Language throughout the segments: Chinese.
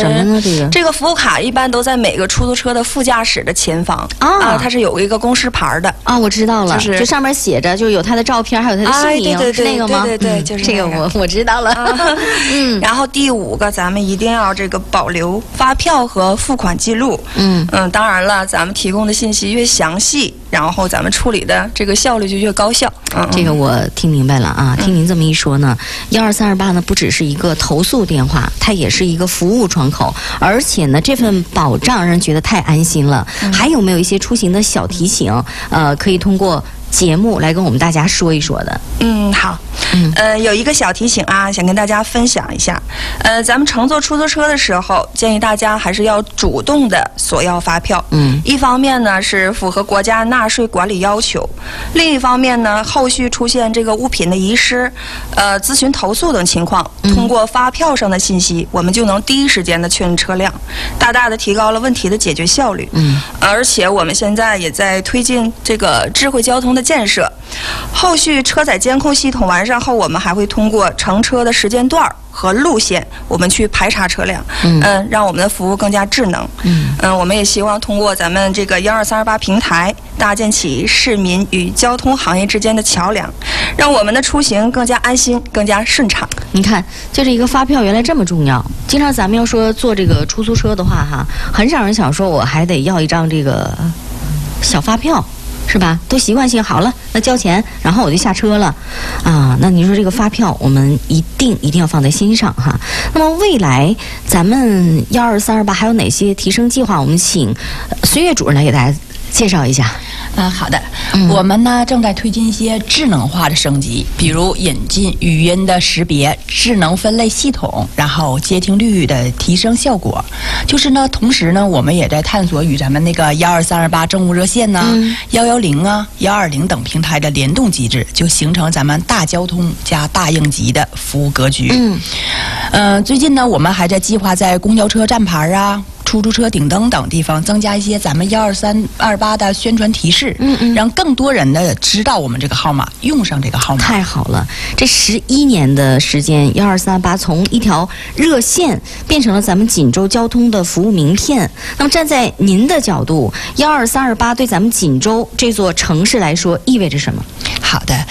什么呢？ 这个服务卡一般都在每个出租车的副驾驶的前方它是有一个公示牌的我知道了，就上面写着，就有他的照片，还有他的姓名，是那个吗？ 对，就是这个我知道了。 然后第5个，咱们一定要这个保留发票和付款记录。当然了，咱们提供的信息越详细，然后咱们处理的这个效率就越高效。 这个我听明白了啊。听您这么一说呢，12328呢不只是一个投诉电话，它也是一个服务窗口，而且呢这份保障让人觉得太安心了。还有没有一些出行的小提醒？可以通过节目来跟我们大家说一说的。 好。有一个小提醒啊，想跟大家分享一下。咱们乘坐出租车的时候，建议大家还是要主动的索要发票。一方面呢是符合国家纳税管理要求，另一方面呢，后续出现这个物品的遗失、咨询投诉等情况，通过发票上的信息，我们就能第一时间的确认车辆，大大的提高了问题的解决效率。而且我们现在也在推进这个智慧交通的建设，后续车载监控系统完善后，我们还会通过乘车的时间段和路线，我们去排查车辆，让我们的服务更加智能。我们也希望通过咱们这个12328平台，搭建起市民与交通行业之间的桥梁，让我们的出行更加安心、更加顺畅。 你看，就这一个发票原来这么重要。经常咱们要说坐这个出租车的话，很少人想说我还得要一张这个小发票。是吧？都习惯性好了，那交钱，然后我就下车了，那你说这个发票，我们一定要放在心上哈。那么未来咱们12328还有哪些提升计划？我们请孙越主任来给大家介绍一下。 好的，我们呢正在推进一些智能化的升级，比如引进语音的识别、智能分类系统，然后接听率的提升效果。就是呢，同时呢，我们也在探索与咱们那个12328政务热线呢、110啊、120等平台的联动机制，就形成咱们大交通加大应急的服务格局。最近呢，我们还在计划在公交车站牌出租车顶灯等地方增加一些咱们12328的宣传提示，让更多人的知道我们这个号码，用上这个号码。 太好了，这11年的时间，12328从一条热线变成了咱们锦州交通的服务名片。那么站在您的角度，12328对咱们锦州这座城市来说意味着什么？ 好的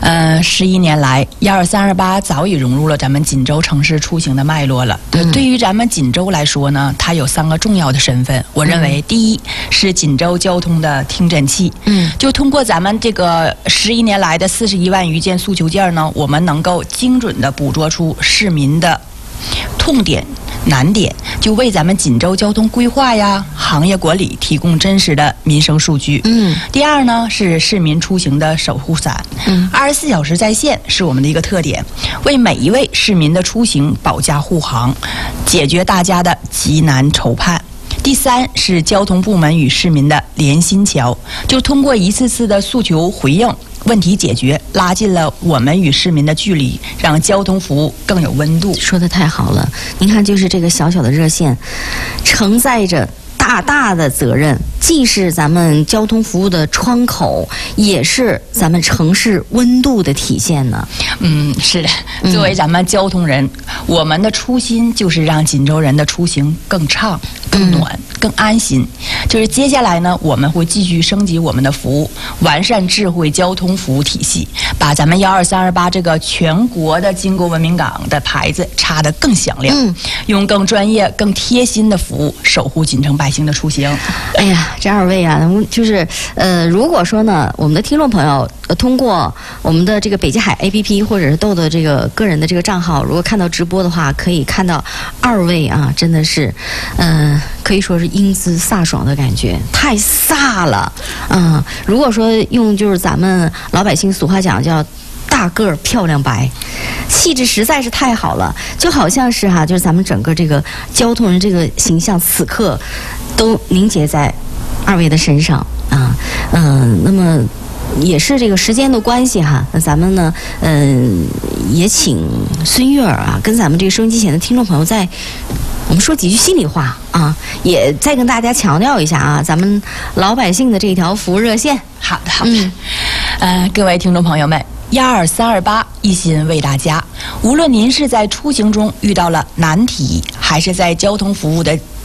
，11年来，12328早已融入了咱们锦州城市出行的脉络了。对于咱们锦州来说呢，它有3个重要的身份。我认为，第一是锦州交通的听诊器。就通过咱们这个11年来的41万余件诉求件呢，我们能够精准地捕捉出市民的痛点、难点，就为咱们锦州交通规划行业管理提供真实的民生数据。第二呢是市民出行的守护伞，24小时在线是我们的一个特点，为每一位市民的出行保驾护航，解决大家的急难愁盼。第三是交通部门与市民的连心桥，就通过一次次的诉求回应、问题解决，拉近了我们与市民的距离，让交通服务更有温度。 说得太好了，您看，就是这个小小的热线，承载着大大的责任，既是咱们交通服务的窗口，也是咱们城市温度的体现呢。 是的，作为咱们交通人，我们的初心就是让锦州人的出行更畅、更暖、更安心。就是接下来呢，我们会继续升级我们的服务，完善智慧交通服务体系，把咱们12328这个全国的经国文明港的牌子插得更响亮，用更专业、更贴心的服务守护锦城百姓的出行。 哎呀，这2位啊，就是如果说呢，我们的听众朋友通过我们的这个北极海 APP 或者是豆的这个个人的这个账号，如果看到直播的话，可以看到2位啊，真的是可以说是英姿飒爽的感觉，太飒了。如果说用就是咱们老百姓俗话讲叫大个儿漂亮白，气质实在是太好了，就好像是就是咱们整个这个交通人这个形象此刻都凝结在2位的身上啊。那么也是这个时间的关系那咱们呢也请孙越跟咱们这个收音机前的听众朋友我们说几句心里话也再跟大家强调一下咱们老百姓的这条服务热线。 好的，各位听众朋友们，12328一心为大家。无论您是在出行中遇到了难题， 还是在交通服务的